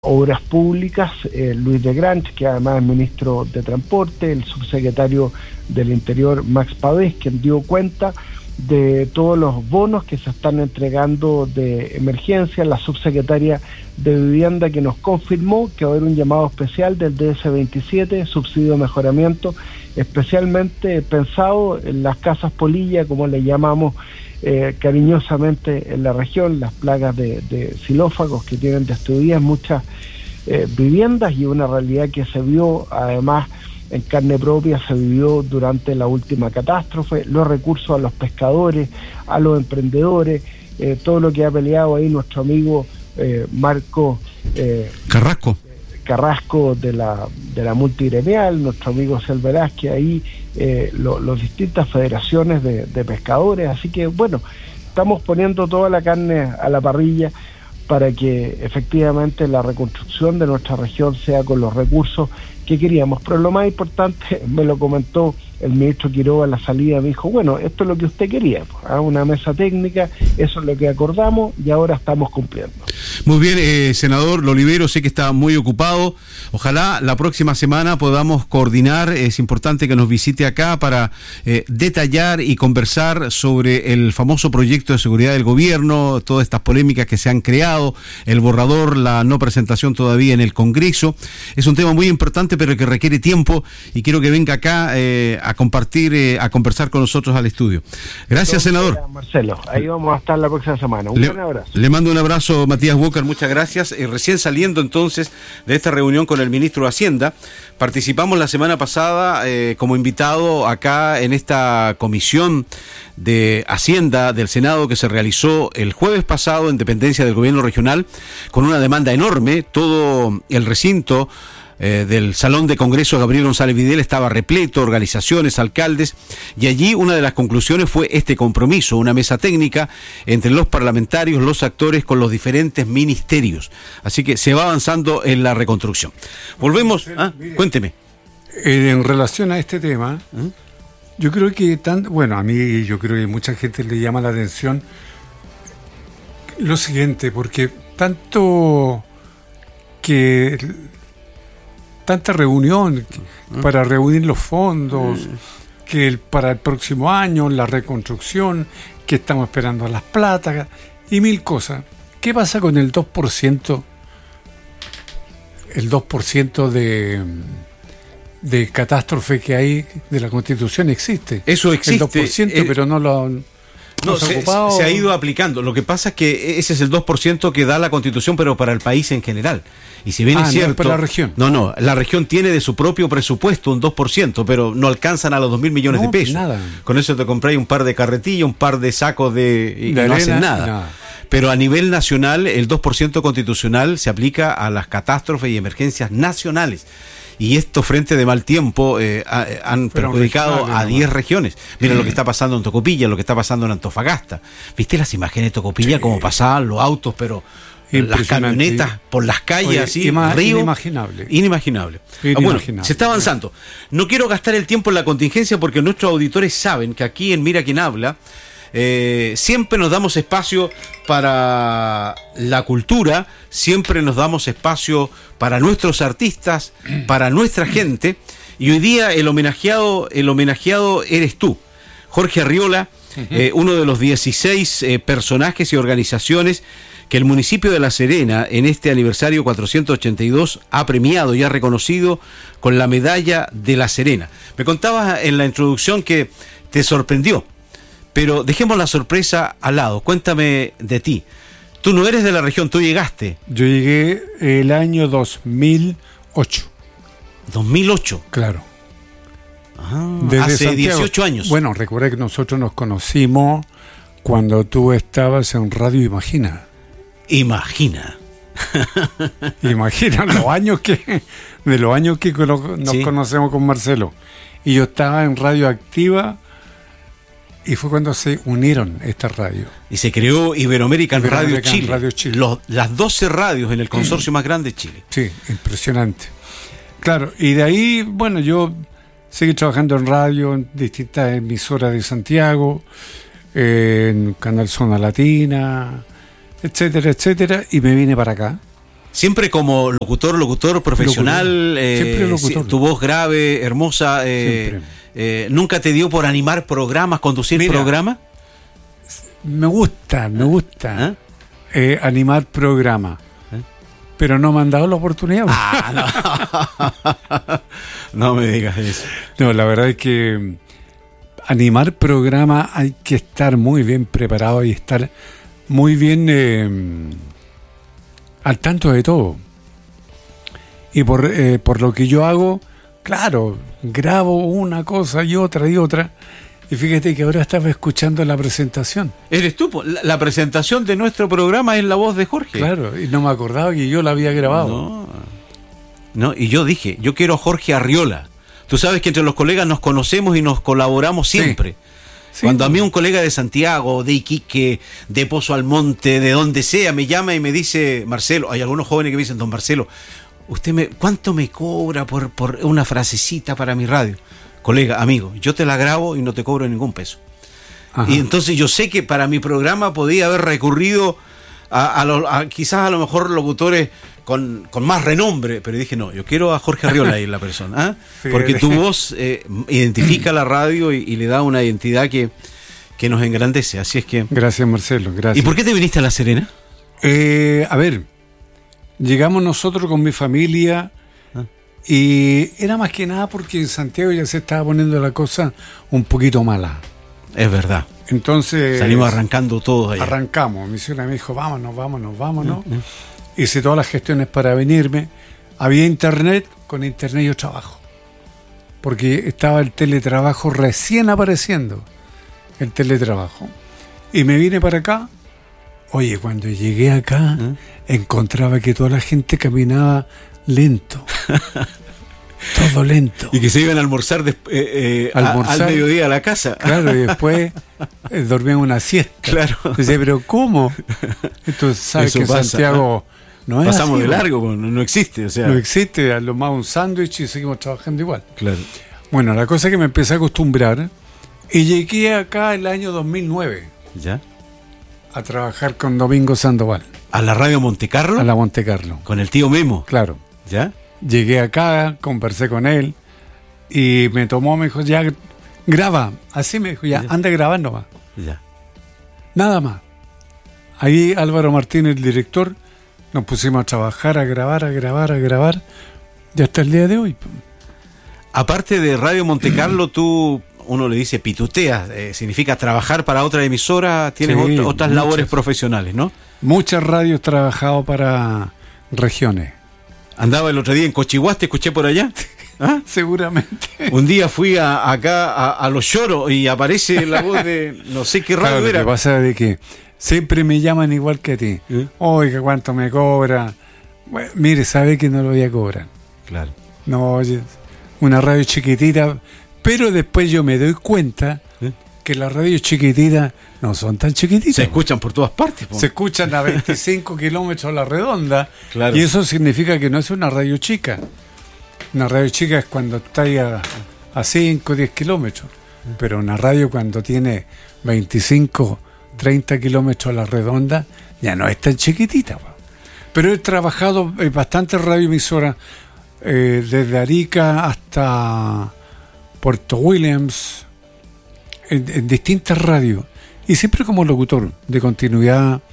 Obras Públicas, Luis de Granch, que además es ministro de Transporte, el subsecretario del Interior, Max Pavés, quien dio cuenta de todos los bonos que se están entregando de emergencia, la subsecretaria de Vivienda, que nos confirmó que va a haber un llamado especial del DS-27, subsidio de mejoramiento, especialmente pensado en las casas polilla, como le llamamos cariñosamente en la región, las plagas de xilófagos que tienen destruidas muchas viviendas, y una realidad que se vio además en carne propia, se vivió durante la última catástrofe, los recursos a los pescadores, a los emprendedores, todo lo que ha peleado ahí nuestro amigo Marco Carrasco de la multigremial, nuestro amigo Cel Velázquez, ahí las distintas federaciones de pescadores. Así que bueno, estamos poniendo toda la carne a la parrilla para que efectivamente la reconstrucción de nuestra región sea con los recursos que queríamos. Pero lo más importante, me lo comentó el ministro Quiroga a la salida, me dijo, bueno, esto es lo que usted quería, una mesa técnica, eso es lo que acordamos y ahora estamos cumpliendo. Muy bien, senador, lo libero, sé que está muy ocupado, ojalá la próxima semana podamos coordinar, es importante que nos visite acá para detallar y conversar sobre el famoso proyecto de seguridad del gobierno, todas estas polémicas que se han creado, el borrador, la no presentación todavía en el Congreso, es un tema muy importante pero que requiere tiempo y quiero que venga acá a compartir, a conversar con nosotros al estudio. Gracias, senador. Marcelo, ahí vamos a estar la próxima semana. Un gran abrazo. Le mando un abrazo, Matías Walker, muchas gracias. Recién saliendo entonces de esta reunión con el ministro de Hacienda, participamos la semana pasada como invitado acá en esta comisión de Hacienda del Senado que se realizó el jueves pasado en dependencia del gobierno regional con una demanda enorme. Todo el recinto del Salón de Congreso Gabriel González Videla estaba repleto, organizaciones, alcaldes, y allí una de las conclusiones fue este compromiso, una mesa técnica entre los parlamentarios, los actores, con los diferentes ministerios. Así que se va avanzando en la reconstrucción. Volvemos, cuénteme. En relación a este tema, yo creo que a mí yo creo que mucha gente le llama la atención lo siguiente, porque tanta reunión para reunir los fondos, que para el próximo año, la reconstrucción, que estamos esperando las platas y mil cosas. ¿Qué pasa con el 2%? El 2% de catástrofe que hay de la Constitución existe. Eso existe. El 2%, pero no lo... No, se ha ido aplicando. Lo que pasa es que ese es el 2% que da la Constitución, pero para el país en general. Y si bien es cierto... No, para la región. No, la región tiene de su propio presupuesto un 2%, pero no alcanzan a los 2.000 millones de pesos. Nada. Con eso te compráis un par de carretillas, un par de sacos y no hacen nada. Pero a nivel nacional, el 2% constitucional se aplica a las catástrofes y emergencias nacionales. Y esto, frente de mal tiempo, han perjudicado a 10 regiones. Mira lo que está pasando en Tocopilla, lo que está pasando en Antofagasta. ¿Viste las imágenes de Tocopilla? Cómo pasaban los autos, pero las camionetas por las calles, así, río. Inimaginable. Bueno, se está avanzando. No quiero gastar el tiempo en la contingencia porque nuestros auditores saben que aquí en Mira Quién Habla siempre nos damos espacio para la cultura, siempre nos damos espacio para nuestros artistas, para nuestra gente, y hoy día el homenajeado eres tú, Jorge Arriola, uno de los 16 personajes y organizaciones que el municipio de La Serena en este aniversario 482 ha premiado y ha reconocido con la medalla de La Serena. Me contabas en la introducción que te sorprendió. Pero dejemos la sorpresa al lado. Cuéntame de ti. Tú no eres de la región, tú llegaste. Yo llegué el año 2008. ¿2008? Claro. Desde hace Santiago. 18 años. Bueno, recuerda que nosotros nos conocimos cuando tú estabas en Radio Imagina. Imagina los años que nos conocemos con Marcelo. Y yo estaba en Radio Activa. Y fue cuando se unieron estas radios. Y se creó Iberoamerican Radio Chile. Radio Chile. Las 12 radios en el consorcio más grande de Chile. Sí, impresionante. Claro, y de ahí, bueno, yo seguí trabajando en radio, en distintas emisoras de Santiago, en Canal Zona Latina, etcétera, etcétera, y me vine para acá. Siempre como locutor profesional, Siempre locutor. Tu voz grave, hermosa, ¿nunca te dio por animar programas, conducir programas? Me gusta animar programas, pero no me han dado la oportunidad. No me digas eso. No, la verdad es que animar programas hay que estar muy bien preparado y estar muy bien al tanto de todo. Y por lo que yo hago, claro, grabo una cosa y otra. Y fíjate que ahora estaba escuchando la presentación. ¿Eres tú? La presentación de nuestro programa es la voz de Jorge. Claro, y no me acordaba que yo la había grabado. No, y yo dije, yo quiero a Jorge Arriola. Tú sabes que entre los colegas nos conocemos y nos colaboramos siempre. Sí. Cuando a mí un colega de Santiago, de Iquique, de Pozo Almonte, de donde sea, me llama y me dice, Marcelo, hay algunos jóvenes que me dicen, don Marcelo, ¿cuánto me cobra por una frasecita para mi radio? Colega, amigo, yo te la grabo y no te cobro ningún peso. Ajá. Y entonces yo sé que para mi programa podía haber recurrido a quizás a lo mejor locutores con más renombre, pero dije, no, yo quiero a Jorge Arriola ahí en la persona, ¿eh? Porque tu voz identifica la radio y le da una identidad que nos engrandece, así es que... Gracias, Marcelo, gracias. ¿Y por qué te viniste a La Serena? A ver, llegamos nosotros con mi familia y era más que nada porque en Santiago ya se estaba poniendo la cosa un poquito mala. Es verdad. Entonces... Salimos arrancando todos allá. Arrancamos, mi señora me dijo, vámonos. Hice todas las gestiones para venirme. Había internet, con internet yo trabajo. Porque estaba el teletrabajo recién apareciendo. El teletrabajo. Y me vine para acá. Oye, cuando llegué acá, encontraba que toda la gente caminaba lento. Todo lento. Y que se iban a almorzar, al mediodía a la casa. Claro, y después dormían una siesta. Claro. Entonces, pero ¿cómo? Entonces, sabes eso que pasa, Santiago no es pasamos así, de largo, no existe. O sea. No existe, a lo más un sándwich y seguimos trabajando igual. Claro. Bueno, la cosa es que me empecé a acostumbrar y llegué acá el año 2009. ¿Ya? A trabajar con Domingo Sandoval. ¿A la radio Montecarlo? A la Montecarlo. ¿Con el tío Memo? Claro. ¿Ya? Llegué acá, conversé con él y me dijo, ya graba. Así me dijo, ya, anda a grabar nomás. Ya. Nada más. Ahí Álvaro Martínez, el director, nos pusimos a trabajar, a grabar, y hasta el día de hoy. Aparte de Radio Montecarlo, uno le dice pituteas, significa trabajar para otra emisora, tienes otras labores profesionales, ¿no? Muchas radios trabajado para regiones. Andaba el otro día en Cochihuás, te escuché por allá. ¿Ah? Seguramente. Un día fui acá a Los Lloros y aparece la voz de no sé qué radio era. Lo que pasa es que siempre me llaman igual que a ti. Oiga, ¿cuánto me cobra? Bueno, mire, sabe que no lo voy a cobrar. Claro. No, oye, una radio chiquitita, pero después yo me doy cuenta que las radios chiquititas no son tan chiquititas. Se escuchan por todas partes. Se escuchan a 25 kilómetros a la redonda. Claro. Y eso significa que no es una radio chica. Una radio chica es cuando está ahí a 5 o 10 kilómetros. Pero una radio cuando tiene 25, 30 kilómetros a la redonda ya no es tan chiquitita. Pero he trabajado en bastantes radioemisoras, desde Arica hasta Puerto Williams, en distintas radios, y siempre como locutor de continuidad,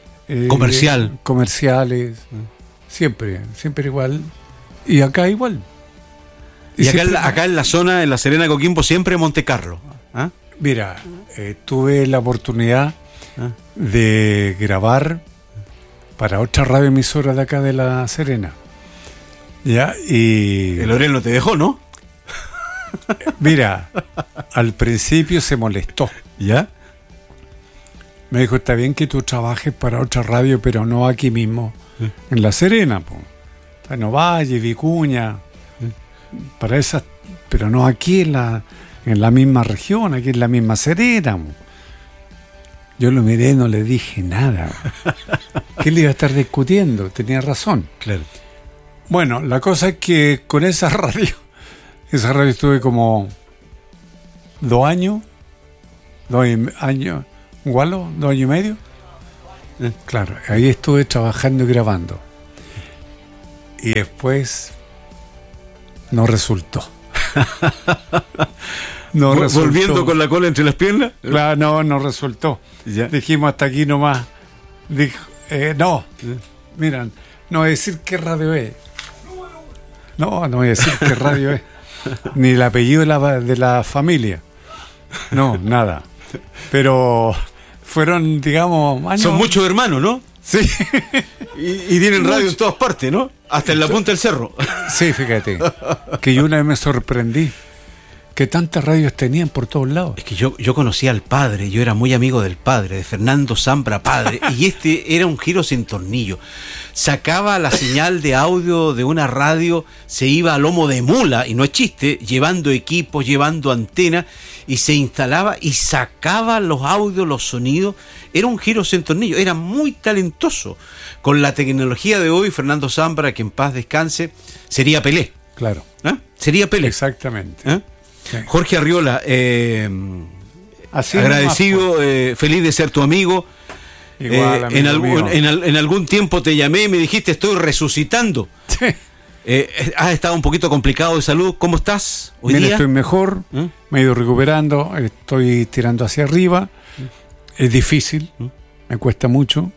comerciales, siempre igual, y acá igual. Y acá en la zona, en La Serena, Coquimbo, siempre Montecarlo. ¿Ah? Mira, tuve la oportunidad de grabar para otra radioemisora de acá de La Serena. Ya, y el Orel no te dejó, ¿no? Mira, al principio se molestó. ¿Ya? Me dijo, está bien que tú trabajes para otra radio, pero no aquí mismo, en La Serena, en Ovalle, Vicuña, para esas, pero no aquí en la misma región, aquí en la misma Serena. Yo lo miré, no le dije nada. ¿Qué le iba a estar discutiendo? Tenía razón. Claro. Bueno, la cosa es que con esa radio estuve como 2 años, 2 años, ¿Gualo? 2 años y medio. Claro, ahí estuve trabajando y grabando. y después no resultó. ¿Volviendo con la cola entre las piernas? Claro, no resultó. ¿Ya? Dijimos hasta aquí nomás. Mira, no voy a decir qué radio es. No voy a decir qué radio es. Ni el apellido de la familia. No, nada. Pero fueron, digamos, años. Son muchos hermanos, ¿no? Sí. Y tienen radio en todas partes, ¿no? Hasta en la punta del cerro. Sí, fíjate. Que yo una vez me sorprendí que tantas radios tenían por todos lados. Es que yo conocía al padre, yo era muy amigo del padre, de Fernando Zambra padre, y este era un giro sin tornillo. Sacaba la señal de audio de una radio, se iba a lomo de mula, y no es chiste, llevando equipos, llevando antenas, y se instalaba y sacaba los audios, los sonidos. Era un giro sin tornillo, era muy talentoso. Con la tecnología de hoy, Fernando Zambra, que en paz descanse, sería Pelé. Claro. ¿Ah? Sería Pelé. Exactamente. ¿Ah? Sí. Jorge Arriola, así agradecido, feliz de ser tu amigo. Igual, en algún tiempo te llamé y me dijiste, estoy resucitando. Sí. Has estado un poquito complicado de salud. ¿Cómo estás hoy día? Estoy mejor, me he ido recuperando, estoy tirando hacia arriba. Es difícil, me cuesta mucho.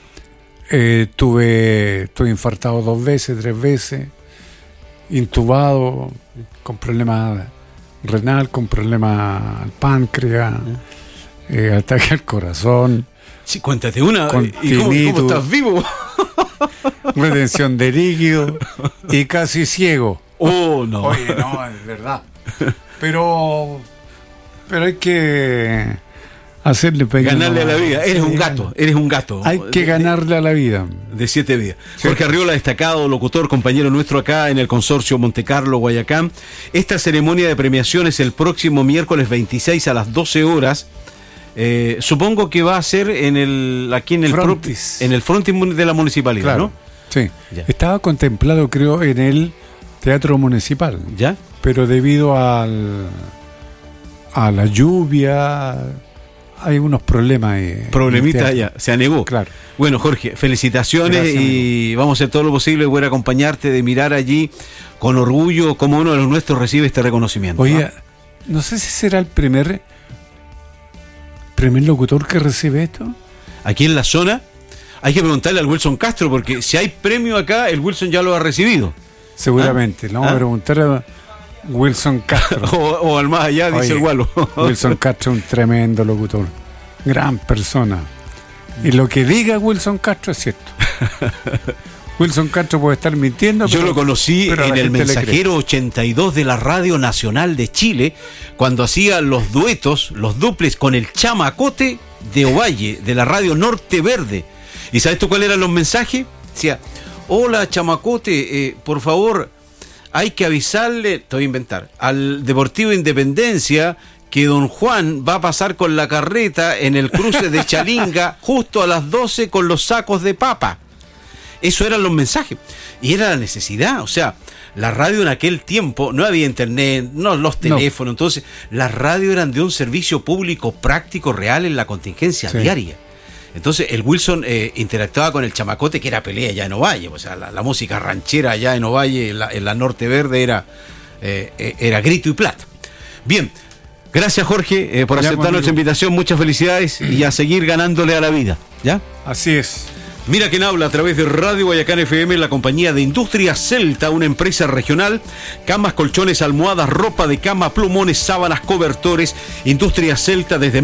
Estoy infartado 2 veces, 3 veces, intubado, con problemas renal, con problemas al páncreas, ataque al corazón. Sí, cuéntate una. ¿Y cómo estás vivo? Retención de líquido y casi ciego. Oh, no. Oye, no, es verdad. Pero hay que hacerle pequeño. Ganarle a la vida. Eres un gato. Hay que ganarle a la vida. De 7 días. Sí. Jorge Arriola, destacado locutor, compañero nuestro acá en el consorcio Montecarlo, Guayacán. Esta ceremonia de premiación es el próximo miércoles 26 a las 12 horas. Supongo que va a ser en el frontis de la municipalidad, claro, ¿no? Sí. Ya. Estaba contemplado, creo, en el Teatro Municipal. ¿Ya? Pero debido a la lluvia, hay unos problemas. Problemitas allá, se anegó. Claro. Bueno, Jorge, felicitaciones. Gracias, y amigo, vamos a hacer todo lo posible de poder acompañarte, de mirar allí con orgullo como uno de los nuestros recibe este reconocimiento. Oye, no sé si será el primer locutor que recibe esto. Aquí en la zona hay que preguntarle al Wilson Castro, porque si hay premio acá, el Wilson ya lo ha recibido. Seguramente, vamos a preguntar a Wilson Castro. o al más allá, dice el Gualo. Wilson Castro es un tremendo locutor, gran persona. Y lo que diga Wilson Castro es cierto. Wilson Castro puede estar mintiendo. Yo lo conocí en el Mensajero 82 de la Radio Nacional de Chile, cuando hacía los duetos, los duples con el Chamacote de Ovalle, de la Radio Norte Verde. ¿Y sabes tú cuáles eran los mensajes? Decía, hola Chamacote, por favor, hay que avisarle, te voy a inventar, al Deportivo Independencia que don Juan va a pasar con la carreta en el cruce de Chalinga justo a las 12 con los sacos de papa. Eso eran los mensajes. Y era la necesidad. O sea, la radio en aquel tiempo, no había internet, no los teléfonos. Entonces, las radios eran de un servicio público práctico, real en la contingencia diaria. Entonces, el Wilson interactuaba con el Chamacote, que era pelea allá en Ovalle. O sea, la música ranchera allá en Ovalle, en la Norte Verde, era grito y plata. Bien. Gracias, Jorge, por aceptar nuestra invitación. Muchas felicidades y a seguir ganándole a la vida. ¿Ya? Así es. Mira quién habla a través de Radio Guayacán FM, la compañía de Industria Celta, una empresa regional. Camas, colchones, almohadas, ropa de cama, plumones, sábanas, cobertores. Industria Celta desde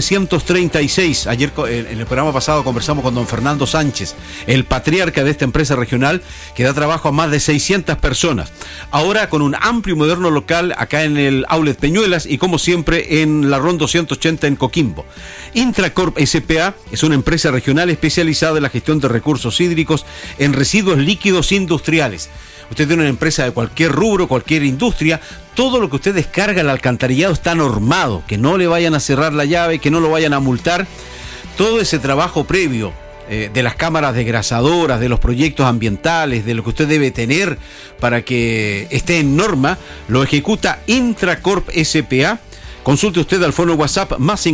1936. Ayer en el programa pasado conversamos con don Fernando Sánchez, el patriarca de esta empresa regional que da trabajo a más de 600 personas. Ahora con un amplio y moderno local acá en el Outlet Peñuelas y como siempre en la RON 280 en Coquimbo. Intracorp S.p.A. es una empresa regional especializada en la gestión de recursos hídricos en residuos líquidos industriales. Usted tiene una empresa de cualquier rubro, cualquier industria, todo lo que usted descarga al alcantarillado está normado, que no le vayan a cerrar la llave, que no lo vayan a multar. Todo ese trabajo previo de las cámaras desgrasadoras, de los proyectos ambientales, de lo que usted debe tener para que esté en norma, lo ejecuta Intracorp S.p.A. Consulte usted al fono WhatsApp más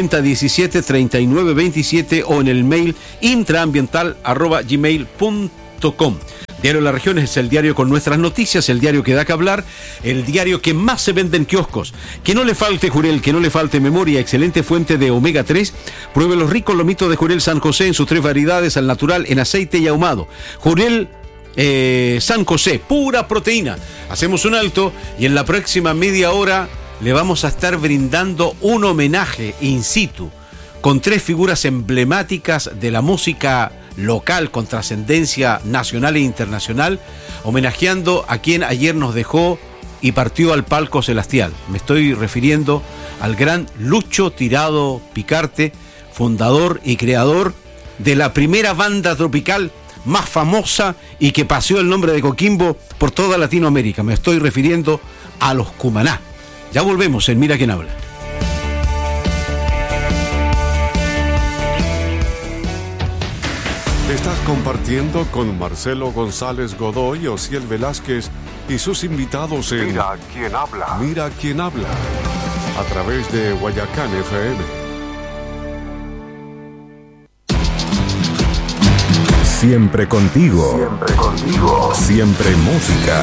569-9017-3927 o en el mail intraambiental@gmail.com. diario.com. Diario La Región es el diario con nuestras noticias, el diario que da que hablar, el diario que más se vende en kioscos. Que no le falte Jurel, que no le falte memoria, excelente fuente de omega 3. Pruebe los ricos lomitos de Jurel San José en sus 3 variedades, al natural, en aceite y ahumado. Jurel San José, pura proteína. Hacemos un alto y en la próxima media hora le vamos a estar brindando un homenaje in situ con 3 figuras emblemáticas de la música local con trascendencia nacional e internacional, homenajeando a quien ayer nos dejó y partió al palco celestial. Me estoy refiriendo al gran Lucho Tirado Picarte, fundador y creador de la primera banda tropical más famosa y que paseó el nombre de Coquimbo por toda Latinoamérica. Me estoy refiriendo a los Cumaná. Ya volvemos en Mira Quién Habla. Estás compartiendo con Marcelo González Godoy, Osiel Velázquez y sus invitados en Mira Quién Habla. Mira Quién Habla, a través de Guayacán FM. Siempre contigo. Siempre contigo. Siempre música.